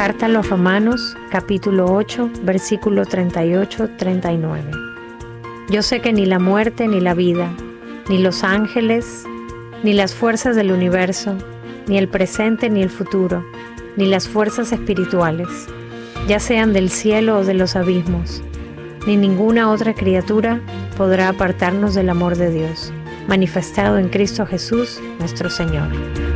Carta a los Romanos, capítulo 8, versículo 38-39. Yo sé que ni la muerte ni la vida, ni los ángeles, ni las fuerzas del universo, ni el presente ni el futuro, ni las fuerzas espirituales, ya sean del cielo o de los abismos, ni ninguna otra criatura podrá apartarnos del amor de Dios, manifestado en Cristo Jesús, nuestro Señor.